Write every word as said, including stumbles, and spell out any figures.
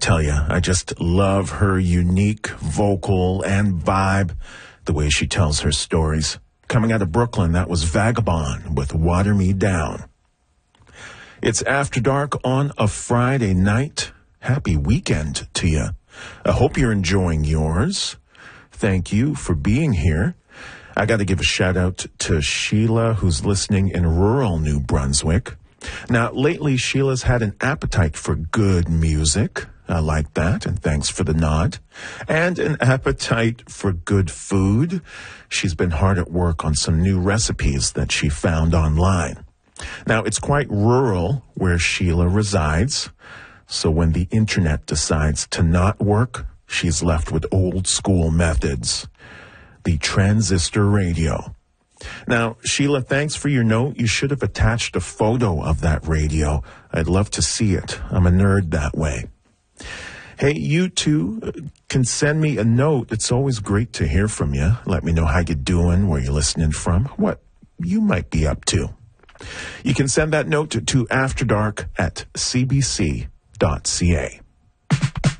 tell you, I just love her unique vocal and vibe, the way she tells her stories. Coming out of Brooklyn, that was Vagabond with Water Me Down. It's After Dark on a Friday night. Happy weekend to you. I hope you're enjoying yours. Thank you for being here. I got to give a shout out to Sheila, who's listening in rural New Brunswick. Now, lately, Sheila's had an appetite for good music. I like that, and thanks for the nod. And an appetite for good food. She's been hard at work on some new recipes that she found online. Now, it's quite rural where Sheila resides, so when the internet decides to not work, she's left with old school methods. The transistor radio. Now, Sheila, thanks for your note. You should have attached a photo of that radio. I'd love to see it. I'm a nerd that way. Hey, you too can send me a note. It's always great to hear from you. Let me know how you're doing, where you're listening from, what you might be up to. You can send that note to, to afterdark at c b c dot c a.